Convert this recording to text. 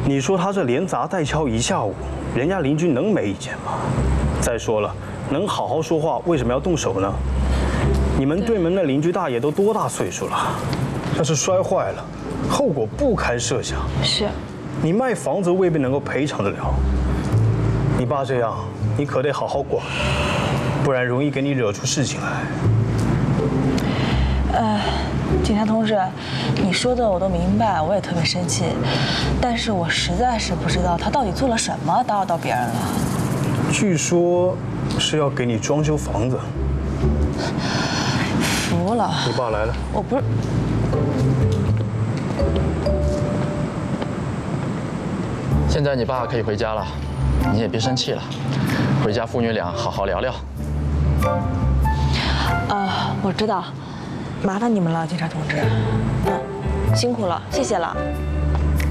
你说他这连砸带敲一下午，人家邻居能没意见吗？再说了，能好好说话，为什么要动手呢？你们对门的邻居大爷都多大岁数了？要是摔坏了，后果不堪设想。 是， 你卖房子未必能够赔偿得了。你爸这样，你可得好好管，不然容易给你惹出事情来。 警察同志，你说的我都明白，我也特别生气，但是我实在是不知道他到底做了什么打扰到别人了。 据说是要给你装修房子。 服了。 你爸来了。 我不是。 现在你爸可以回家了，你也别生气了，回家父女俩好好聊聊。 我知道，麻烦你们了，警察同志。辛苦了，谢谢了。